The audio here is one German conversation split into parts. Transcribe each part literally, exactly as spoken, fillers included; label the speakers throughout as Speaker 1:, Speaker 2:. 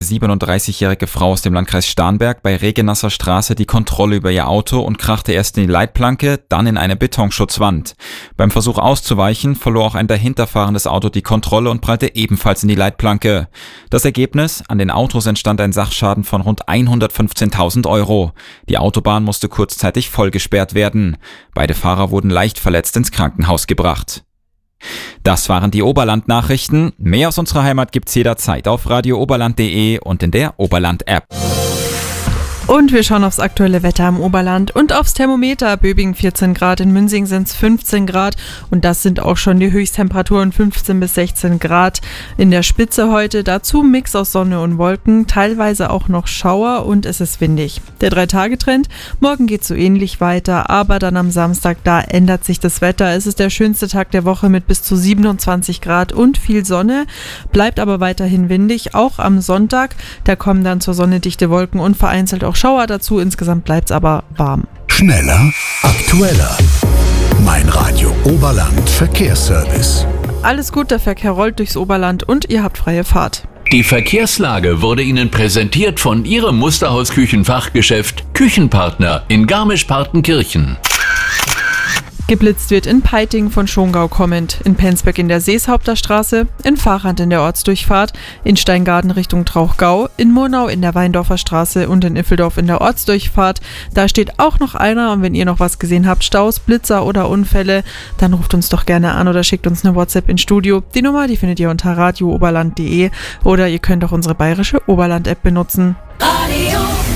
Speaker 1: siebenunddreißigjährige Frau aus dem Landkreis Starnberg bei Regenasser Straße die Kontrolle über ihr Auto und krachte erst in die Leitplanke, dann in eine Betonschutzwand. Beim Versuch auszuweichen verlor auch ein dahinterfahrendes Auto die Kontrolle und prallte ebenfalls in die Leitplanke. Das Ergebnis: An den Autos entstand ein Sachschaden von rund hundertfünfzehntausend Euro. Die Autobahn musste kurzzeitig vollgesperrt werden. Beide Fahrer wurden leicht verletzt ins Krankenhaus gebracht. Das waren die Oberland-Nachrichten. Mehr aus unserer Heimat gibt's jederzeit auf radio oberland punkt de und in der Oberland-App.
Speaker 2: Und wir schauen aufs aktuelle Wetter im Oberland und aufs Thermometer. Böbingen vierzehn Grad, in Münsing sind es fünfzehn Grad und das sind auch schon die Höchsttemperaturen, fünfzehn bis sechzehn Grad in der Spitze heute. Dazu Mix aus Sonne und Wolken, teilweise auch noch Schauer und es ist windig. Der Drei-Tage-Trend, morgen geht so ähnlich weiter, aber dann am Samstag, da ändert sich das Wetter. Es ist der schönste Tag der Woche mit bis zu siebenundzwanzig Grad und viel Sonne, bleibt aber weiterhin windig, auch am Sonntag. Da kommen dann zur Sonne dichte Wolken und vereinzelt auch Schauer dazu. Insgesamt bleibt es aber warm.
Speaker 3: Schneller, aktueller. Mein Radio Oberland Verkehrsservice.
Speaker 2: Alles gut, der Verkehr rollt durchs Oberland und ihr habt freie Fahrt.
Speaker 4: Die Verkehrslage wurde Ihnen präsentiert von Ihrem Musterhaus-Küchenfachgeschäft Küchenpartner in Garmisch-Partenkirchen.
Speaker 2: Geblitzt wird in Peiting von Schongau kommend, in Penzberg in der Seeshaupter Straße, in Fahrrad in der Ortsdurchfahrt, in Steingarten Richtung Trauchgau, in Murnau in der Weindorfer Straße und in Iffeldorf in der Ortsdurchfahrt. Da steht auch noch einer und wenn ihr noch was gesehen habt, Staus, Blitzer oder Unfälle, dann ruft uns doch gerne an oder schickt uns eine WhatsApp ins Studio. Die Nummer, die findet ihr unter radio oberland punkt de oder ihr könnt auch unsere bayerische Oberland-App benutzen.
Speaker 5: Radio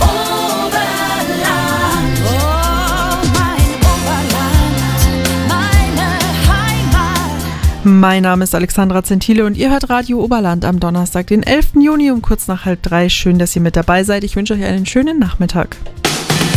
Speaker 2: Mein Name ist Alexandra Zentile und ihr hört Radio Oberland am Donnerstag, den elften Juni um kurz nach halb drei. Schön, dass ihr mit dabei seid. Ich wünsche euch einen schönen Nachmittag.